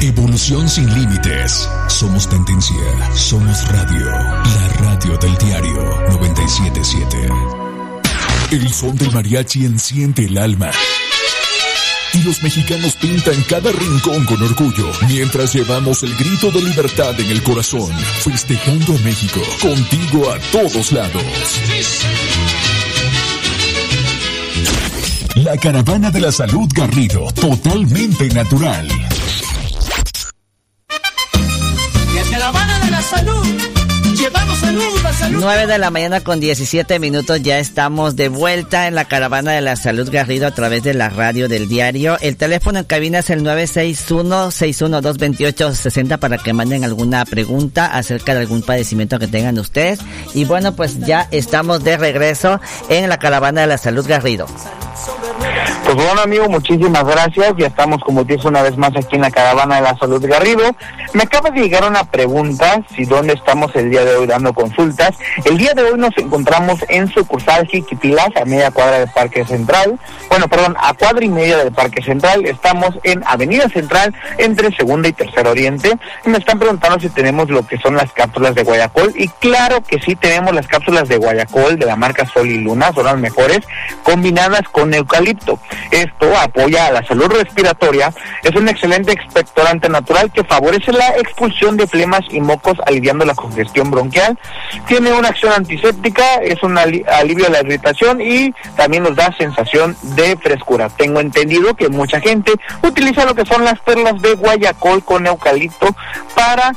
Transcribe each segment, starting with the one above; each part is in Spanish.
Evolución sin límites. Somos tendencia. Somos radio. La radio del diario 97.7. El son del mariachi enciende el alma. Y los mexicanos pintan cada rincón con orgullo, mientras llevamos el grito de libertad en el corazón, festejando a México, contigo a todos lados. La Caravana de la Salud Garrido, totalmente natural. La Caravana de la Salud. Llevamos salud, la salud. 9 de la mañana con 17 minutos, ya estamos de vuelta en la Caravana de la Salud Garrido a través de la radio del diario. El teléfono en cabina es el 961-612-2860 para que manden alguna pregunta acerca de algún padecimiento que tengan ustedes. Y bueno, pues ya estamos de regreso en la Caravana de la Salud Garrido. Pues bueno, amigo, muchísimas gracias. Ya estamos, como te dije, una vez más aquí en la Caravana de la Salud Garrido. Me acaba de llegar una pregunta, si dónde estamos el día de hoy dando consultas. El día de hoy nos encontramos en sucursal Jiquipilas, a media cuadra del Parque Central. Bueno, perdón, a cuadra y media del Parque Central. Estamos en Avenida Central, entre Segunda y Tercer Oriente. Y me están preguntando si tenemos lo que son las cápsulas de guayacol. Y claro que sí, tenemos las cápsulas de guayacol de la marca Sol y Luna, son las mejores, combinadas con eucalipto. Esto apoya a la salud respiratoria, es un excelente expectorante natural que favorece la expulsión de flemas y mocos, aliviando la congestión bronquial. Tiene una acción antiséptica, es un alivio a la irritación y también nos da sensación de frescura. Tengo entendido que mucha gente utiliza lo que son las perlas de guayacol con eucalipto para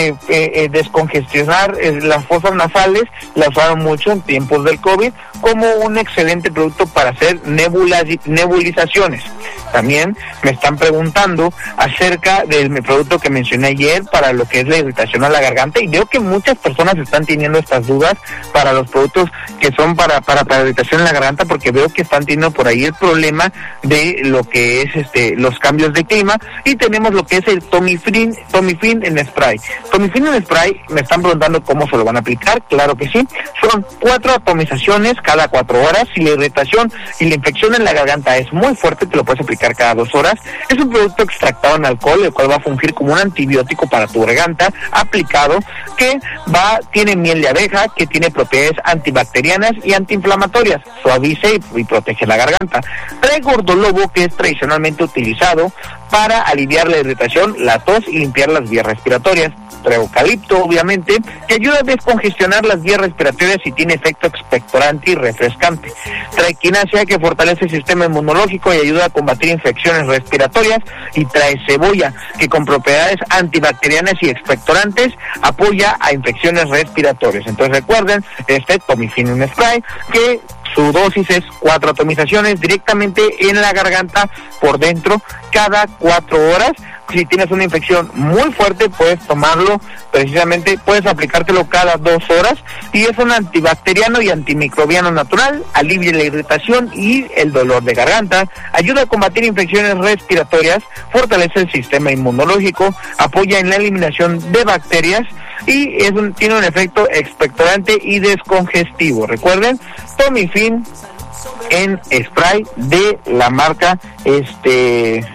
descongestionar las fosas nasales. La usaron mucho en tiempos del COVID como un excelente producto para hacer nebulizaciones. También me están preguntando acerca del producto que mencioné ayer para lo que es la irritación a la garganta, y veo que muchas personas están teniendo estas dudas para los productos que son para irritación en la garganta, porque veo que están teniendo por ahí el problema de lo que es los cambios de clima. Y tenemos lo que es el Tomifin en spray. Tomifin en spray, me están preguntando cómo se lo van a aplicar. Claro que sí, son 4 atomizaciones cada 4 horas. Si la irritación y la infección en la garganta es muy fuerte, te lo puedes aplicar cada 2 horas. Es un producto extractado en alcohol, el cual va a fungir como un antibiótico para tu garganta, aplicado, que tiene miel de abeja, que tiene propiedades antibacterianas y antiinflamatorias, suaviza y protege la garganta. Trae gordolobo, que es tradicionalmente utilizado para aliviar la irritación, la tos y limpiar las vías respiratorias. Trae eucalipto, obviamente, que ayuda a descongestionar las vías respiratorias y tiene efecto expectorante y refrescante. Trae quinasia, que fortalece el sistema inmunológico y ayuda a combatir infecciones respiratorias. Y trae cebolla, que con propiedades antibacterianas y expectorantes apoya a infecciones respiratorias. Entonces recuerden, Tomifin en spray, que su dosis es 4 atomizaciones directamente en la garganta por dentro cada 4 horas. Si tienes una infección muy fuerte, puedes tomarlo, precisamente puedes aplicártelo cada 2 horas, y es un antibacteriano y antimicrobiano natural, alivia la irritación y el dolor de garganta, ayuda a combatir infecciones respiratorias, fortalece el sistema inmunológico, apoya en la eliminación de bacterias y tiene un efecto expectorante y descongestivo. Recuerden, Tomifin en spray de la marca de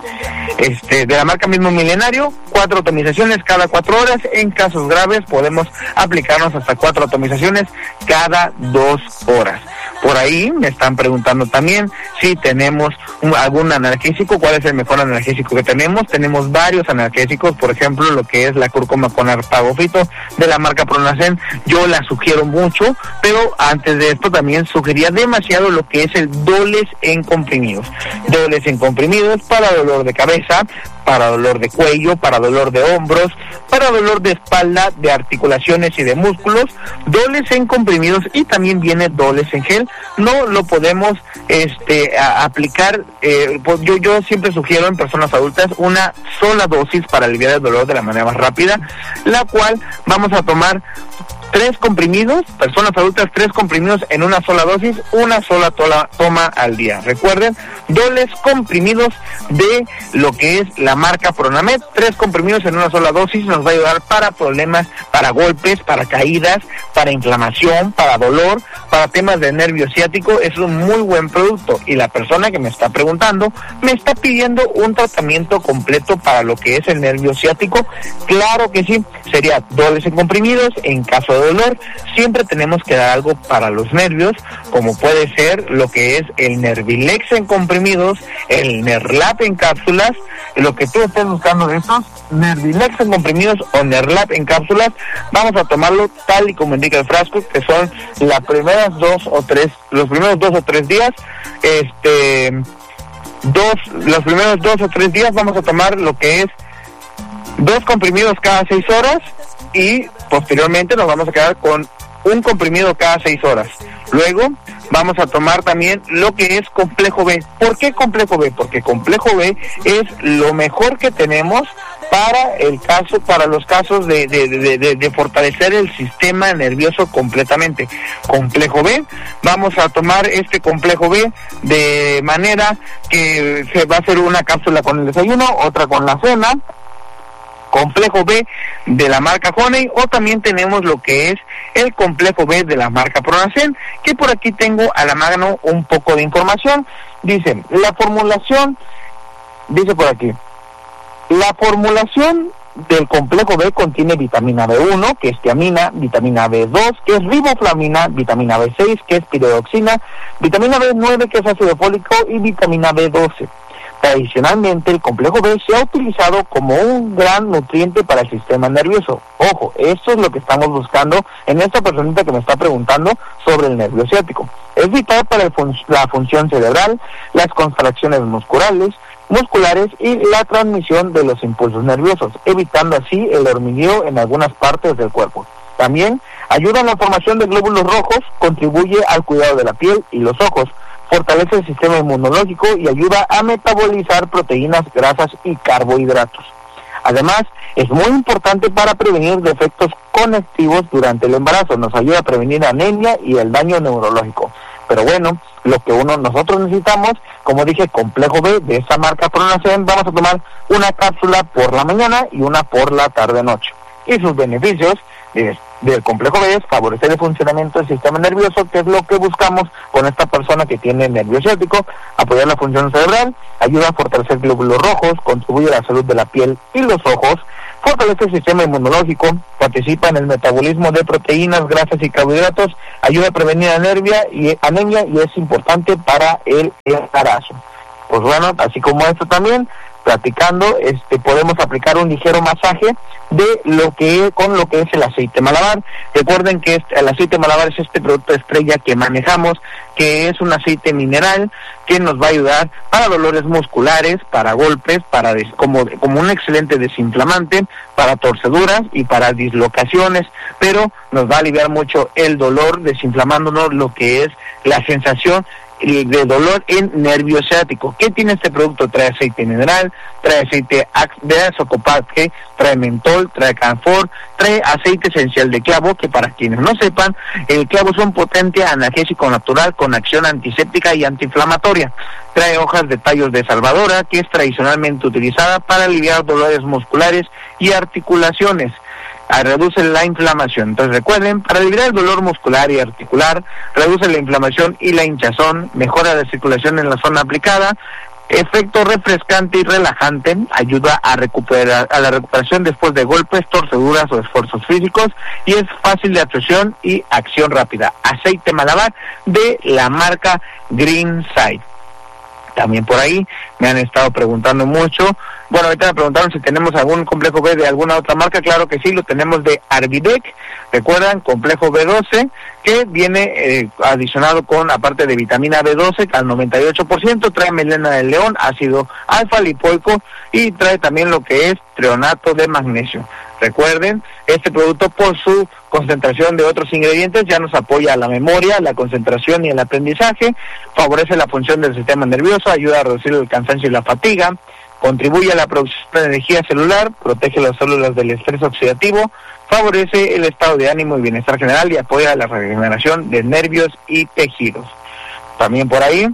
la marca Mismo Milenario, 4 atomizaciones cada 4 horas. En casos graves podemos aplicarnos hasta 4 atomizaciones cada 2 horas. Por ahí me están preguntando también si tenemos algún analgésico, cuál es el mejor analgésico que tenemos. Tenemos varios analgésicos, por ejemplo, lo que es la cúrcuma con arpagofito de la marca Pronacen. Yo la sugiero mucho, pero antes de esto también sugería demasiado lo que es el Doles en comprimidos. Doles en comprimidos para dolor de cabeza, para dolor de cuello, para dolor de hombros, para dolor de espalda, de articulaciones y de músculos. Doles en comprimidos, y también viene Doles en gel. No lo podemos aplicar, pues yo siempre sugiero en personas adultas una sola dosis para aliviar el dolor de la manera más rápida, la cual vamos a tomar 3 comprimidos, personas adultas, 3 comprimidos en una sola dosis, una sola toma al día. Recuerden, Doles comprimidos de lo que es la marca Pronamed, 3 comprimidos en una sola dosis, nos va a ayudar para problemas, para golpes, para caídas, para inflamación, para dolor, para temas de nervio ciático. Es un muy buen producto, y la persona que me está preguntando me está pidiendo un tratamiento completo para lo que es el nervio ciático. Claro que sí, sería dobles en comprimidos. En caso de dolor, siempre tenemos que dar algo para los nervios, como puede ser lo que es el Nervilex en comprimidos, el Nerlap en cápsulas. Lo que tú estés buscando de estos, Nervilex en comprimidos o Nerlap en cápsulas, vamos a tomarlo tal y como indica el frasco, que son los primeros 2 o 3 días. Los primeros 2 o 3 días vamos a tomar lo que es 2 comprimidos cada 6 horas, y posteriormente nos vamos a quedar con un comprimido cada 6 horas. Luego vamos a tomar también lo que es complejo B. ¿Por qué complejo B? Porque complejo B es lo mejor que tenemos para los casos de fortalecer el sistema nervioso completamente. Complejo B, vamos a tomar este complejo B de manera que se va a hacer una cápsula con el desayuno, otra con la cena. Complejo B de la marca Honey, o también tenemos lo que es el complejo B de la marca Pronacen, que por aquí tengo a la mano un poco de información. Dice, la formulación del complejo B contiene vitamina B1, que es tiamina, vitamina B2, que es riboflavina, vitamina B6, que es piredoxina, vitamina B9, que es ácido fólico, y vitamina B12. Tradicionalmente, el complejo B se ha utilizado como un gran nutriente para el sistema nervioso. Ojo, esto es lo que estamos buscando en esta personita que me está preguntando sobre el nervio ciático. Es vital para la función cerebral, las contracciones musculares y la transmisión de los impulsos nerviosos, evitando así el hormigueo en algunas partes del cuerpo. También ayuda en la formación de glóbulos rojos, contribuye al cuidado de la piel y los ojos, fortalece el sistema inmunológico y ayuda a metabolizar proteínas, grasas y carbohidratos. Además, es muy importante para prevenir defectos conectivos durante el embarazo. Nos ayuda a prevenir anemia y el daño neurológico. Pero bueno, lo que nosotros necesitamos, como dije, complejo B de esta marca Pronacen, vamos a tomar una cápsula por la mañana y una por la tarde-noche. Y sus beneficios del complejo B es favorecer el funcionamiento del sistema nervioso, que es lo que buscamos con esta persona que tiene nervio ciático, apoyar la función cerebral, ayuda a fortalecer glóbulos rojos, contribuye a la salud de la piel y los ojos, fortalece el sistema inmunológico, participa en el metabolismo de proteínas, grasas y carbohidratos, ayuda a prevenir anemia y es importante para el embarazo. Pues bueno, así como esto también, platicando, podemos aplicar un ligero masaje con lo que es el aceite Malabar. Recuerden que el aceite Malabar es este producto estrella que manejamos, que es un aceite mineral que nos va a ayudar para dolores musculares, para golpes, como un excelente desinflamante, para torceduras y para dislocaciones, pero nos va a aliviar mucho el dolor, desinflamándonos lo que es la sensación de dolor en nervio ciático. ¿Qué tiene este producto? Trae aceite mineral, trae aceite de azocopaque, trae mentol, trae camfor, trae aceite esencial de clavo, que para quienes no sepan, el clavo es un potente analgésico natural con acción antiséptica y antiinflamatoria. Trae hojas de tallos de salvadora, que es tradicionalmente utilizada para aliviar dolores musculares y articulaciones. Reduce la inflamación. Entonces recuerden, para aliviar el dolor muscular y articular, reduce la inflamación y la hinchazón, mejora la circulación en la zona aplicada, efecto refrescante y relajante, ayuda a la recuperación después de golpes, torceduras o esfuerzos físicos, y es fácil de absorción y acción rápida. Aceite Malabar de la marca Greenside. También por ahí me han estado preguntando mucho. Bueno, ahorita me preguntaron si tenemos algún complejo B de alguna otra marca. Claro que sí, lo tenemos de Arvidec. Recuerdan, complejo B12, que viene adicionado con, aparte de vitamina B12, al 98%, trae melena del león, ácido alfa-lipoico, y trae también lo que es treonato de magnesio. Recuerden, este producto por su concentración de otros ingredientes ya nos apoya a la memoria, la concentración y el aprendizaje, favorece la función del sistema nervioso, ayuda a reducir el cansancio y la fatiga, contribuye a la producción de energía celular, protege las células del estrés oxidativo, favorece el estado de ánimo y bienestar general y apoya la regeneración de nervios y tejidos. También por ahí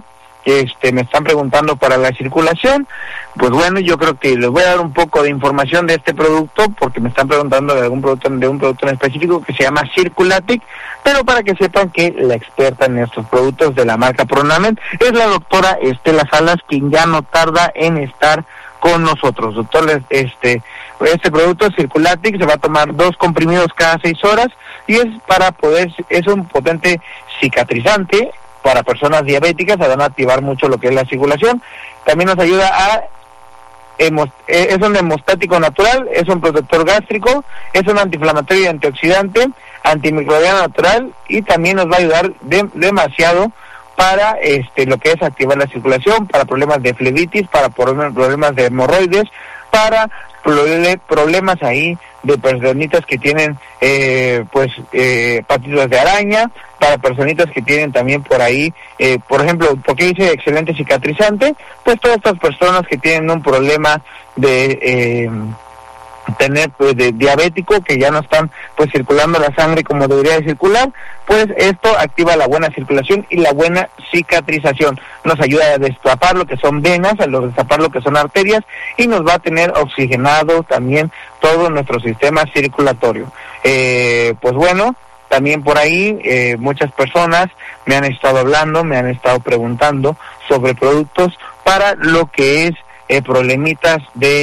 me están preguntando para la circulación. Pues bueno, yo creo que les voy a dar un poco de información de este producto, porque me están preguntando de un producto en específico que se llama Circulatic, pero para que sepan que la experta en estos productos de la marca Pronament es la doctora Estela Salas, quien ya no tarda en estar con nosotros. Doctor, este producto Circulatic se va a tomar 2 comprimidos cada 6 horas y es un potente cicatrizante para personas diabéticas, se van a activar mucho lo que es la circulación. También nos ayuda es un hemostático natural, es un protector gástrico, es un antiinflamatorio y antioxidante, antimicrobiano natural, y también nos va a ayudar demasiado para lo que es activar la circulación, para problemas de flebitis, para problemas de hemorroides, para problemas ahí de personitas que tienen patitas de araña, para personitas que tienen también por ahí, por ejemplo, porque dice excelente cicatrizante, pues todas estas personas que tienen un problema de tener de diabético, que ya no están circulando la sangre como debería de circular, pues esto activa la buena circulación y la buena cicatrización, nos ayuda a destapar lo que son venas, a destapar lo que son arterias, y nos va a tener oxigenado también todo nuestro sistema circulatorio. Pues bueno, también por ahí muchas personas me han estado hablando, me han estado preguntando sobre productos para lo que es problemitas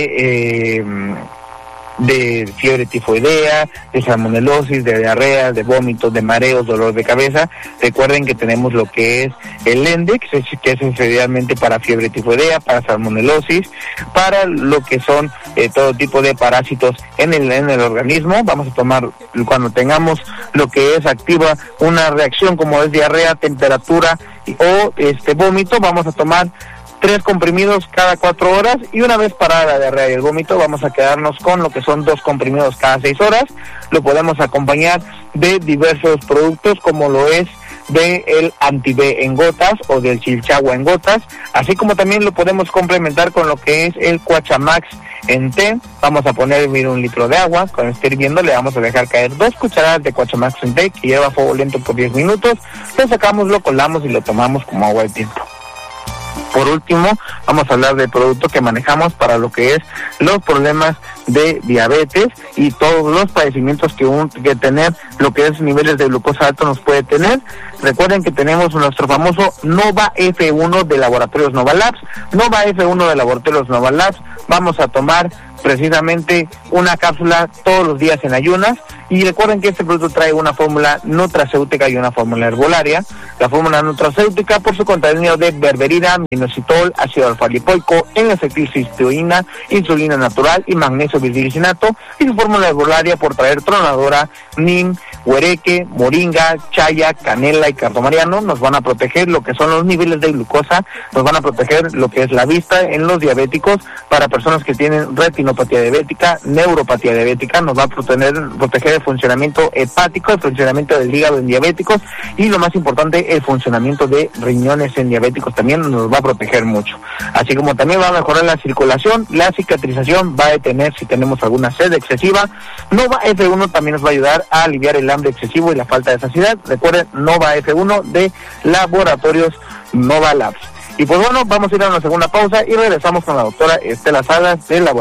de fiebre tifoidea, de salmonelosis, de diarrea, de vómitos, de mareos, dolor de cabeza. Recuerden que tenemos lo que es el Lendex, que es esencialmente para fiebre tifoidea, para salmonelosis, para lo que son todo tipo de parásitos en el organismo. Vamos a tomar, cuando tengamos lo que es activa una reacción como es diarrea, temperatura o vómito, vamos a tomar 3 comprimidos cada 4 horas, y una vez parada la diarrea y el vómito vamos a quedarnos con lo que son 2 comprimidos cada 6 horas. Lo podemos acompañar de diversos productos, como lo es del Anti-B en gotas o del Chilchagua en gotas, así como también lo podemos complementar con lo que es el Cuachamax en té. Vamos a poner 1 litro de agua, cuando esté hirviendo le vamos a dejar caer 2 cucharadas de Cuachamax en té, que lleva a fuego lento por 10 minutos, lo sacamos, lo colamos y lo tomamos como agua de tinto. Por último, vamos a hablar del producto que manejamos para lo que es los problemas de diabetes y todos los padecimientos que tener lo que es niveles de glucosa alto nos puede tener. Recuerden que tenemos nuestro famoso Nova F1 de Laboratorios Nova Labs. Nova F1 de Laboratorios Nova Labs, vamos a tomar precisamente una cápsula todos los días en ayunas, y recuerden que este producto trae una fórmula nutracéutica y una fórmula herbolaria. La fórmula nutracéutica por su contenido de berberina, inositol, ácido alfa-lipoico, N-acetilcisteína, insulina natural y magnesio bisglicinato, y su fórmula herbolaria por traer tronadora, nim, huereque, moringa, chaya, canela y cardomariano. Nos van a proteger lo que son los niveles de glucosa, nos van a proteger lo que es la vista en los diabéticos, para personas que tienen retinopatía diabética, neuropatía diabética, nos va a proteger el funcionamiento hepático, el funcionamiento del hígado en diabéticos, y lo más importante, el funcionamiento de riñones en diabéticos también nos va a proteger mucho. Así como también va a mejorar la circulación, la cicatrización, va a detener si tenemos alguna sed excesiva. Nova F1 también nos va a ayudar a aliviar el hambre excesivo y la falta de saciedad. Recuerden, Nova F1 de Laboratorios Nova Labs. Y pues bueno, vamos a ir a una segunda pausa y regresamos con la doctora Estela Salas del Laboratorio